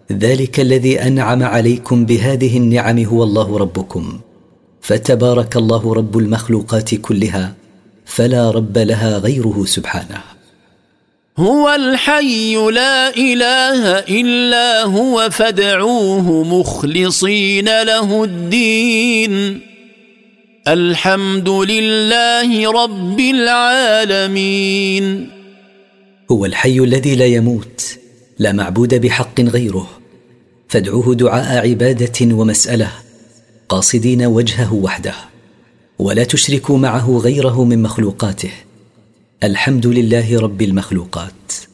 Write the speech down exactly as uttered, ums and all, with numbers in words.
ذلك الذي أنعم عليكم بهذه النعم هو الله ربكم، فتبارك الله رب المخلوقات كلها، فلا رب لها غيره سبحانه. هو الحي لا إله إلا هو فادعوه مخلصين له الدين، الحمد لله رب العالمين. هو الحي الذي لا يموت، لا معبود بحق غيره، فادعوه دعاء عبادة ومسألة، قاصدين وجهه وحده، ولا تشركوا معه غيره من مخلوقاته. الحمد لله رب المخلوقات.